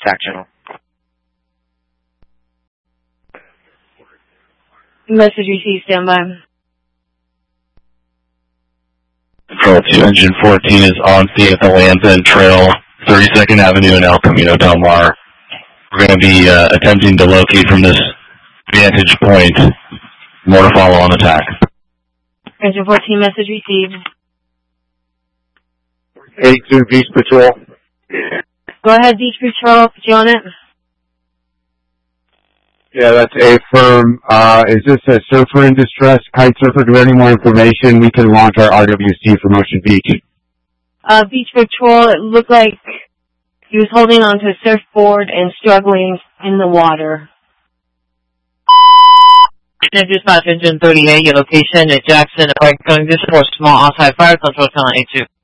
back channel. Message received, standby. Patrol 2, Engine 14 is on scene at the Lanza and Trail, 32nd Avenue in El Camino Del Mar. We're going to be attempting to locate from this vantage point. More to follow on attack. Engine 14, message received. 82 Beach Patrol. Go ahead, Beach Patrol. Put you on it. Yeah, that's A-firm. Is this a surfer in distress, kite surfer? Do we have any more information? We can launch our RWC from Ocean Beach. Beach Patrol, it looked like he was holding onto a surfboard and struggling in the water. Dispatch Engine 38, your location at Jackson, going this for small outside fire control channel A2.